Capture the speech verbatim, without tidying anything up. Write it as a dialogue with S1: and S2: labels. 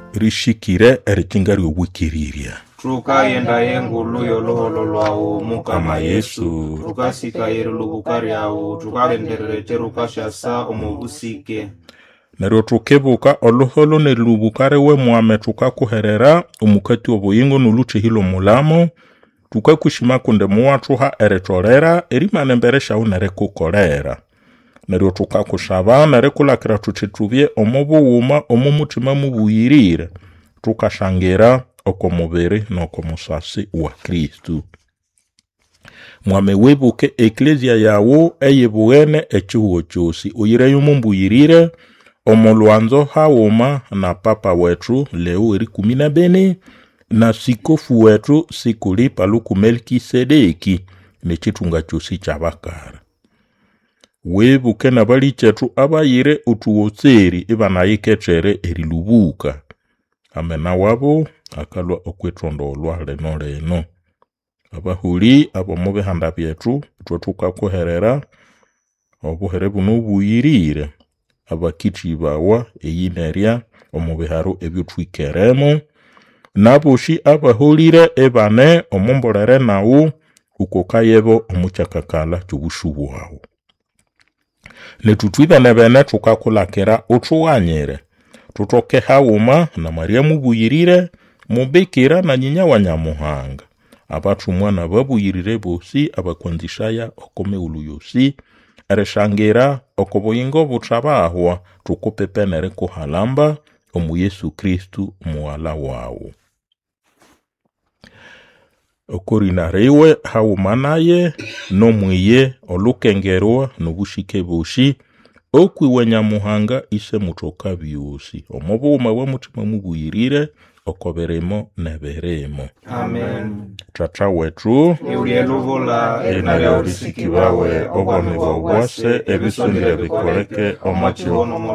S1: rishikire erikingari obwikiriria.
S2: Tukayenda yengulu yoloholo lwawo mukama Yesu. Tukasikayire lubukari awo tukalenderere terukashasa omubusike.
S1: Neryo tukebuka oloholo nelubukare we mwame tukakuherera omukati obuyingo nuluchihilo mulamo tukakushima kunde muwatuha eretorera erimane mbere shawu nerekukolera. Neryo tukakushaba nerekulakira tuchitubye omubuwuma omumutima mubuyirire tukashangira oko mubiri noko musasi wa Kristu. Mwame webuke eklesia yawo eyebuene echihuo chosi uyireyo mumbuyirire omulwanzo hawuma na papa wetu Leo eri kumi na bene na sikofu wetu Sikuli Paluku Melkisedeki nechitunga chosi chabakara. Webuke na bali chetu abayire utuwotseri ibanayikechere erilubuka. Amena wabo akalwa okwetondolwa leno leno. Abahuli abo mubihanda byetu twetuka kuherera obuhere buno buyirire abakichi bawa eyinerya omubiharo ebyo twikeremo nabushi abahulire ebane omumbolere nawo ukokayebo omuchakakala cyubushubu wawo. Netutwibene bene tukakulakira utuwanyere tutoke hawuma na Maria mubuyirire mubekera na nyinya wa Nyamuhanga abatumwana babuyirire bosi abakwanzishaya okome uluyosi ereshangira okoboyingo butrabahwa tukupepenere kuhalamba omu Yesu Kristu muwala wawo. Okorinariwe hawumanaye no mwiye olukengerwa nubushike bushi okwiwe Nyamuhanga ise mutoka byosi omubuma wa mutima mubuyirire okoberemo neberemo.
S2: Amen.
S1: Tata wetu
S2: Eulieluvula
S1: enale orisiki bawe obwami bwawase ebisundire bikoleke omachi